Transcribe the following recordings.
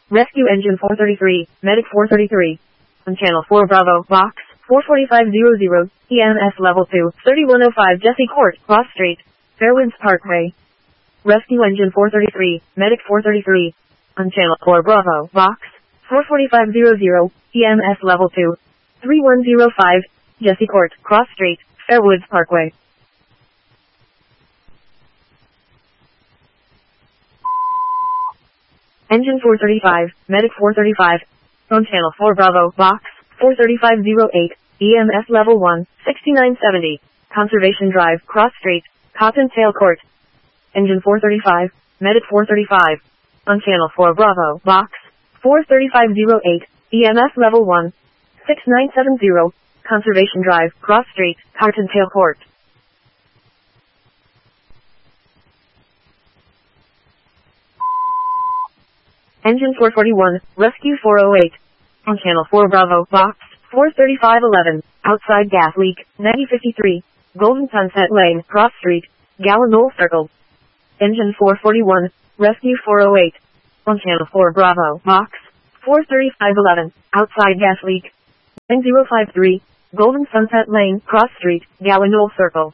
Rescue Engine 433, Medic 433. On Channel 4 Bravo, Box 44500, EMS Level 2, 3105 Jesse Court, Cross Street, Fairwinds Parkway. Rescue Engine 433, Medic 433. On Channel 4 Bravo, Box 44500, EMS Level 2, 3105 Jesse Court, Cross Street, Fairwoods Parkway. Engine 435, Medic 435. On Channel 4 Bravo, Box 43508, EMS Level 1, 6970, Conservation Drive, Cross Street, Cottontail Court. Engine 435, Medic 435. On Channel 4 Bravo, Box 43508, EMS Level 1, 6970, Conservation Drive, Cross Street, Cottontail Court. Engine 441, Rescue 408. On Channel 4 Bravo, Box 43511, Outside Gas Leak, 9053, Golden Sunset Lane, Cross Street, Gallinole Circle. Engine 441, Rescue 408. On Channel 4 Bravo, Box 43511, Outside Gas Leak, 9053, Golden Sunset Lane, Cross Street, Gallinole Circle.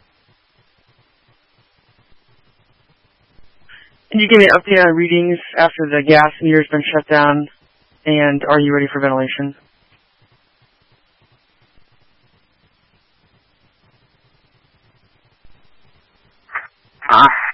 Can you give me an update on readings after the gas meter's been shut down, and are you ready for ventilation? Ah.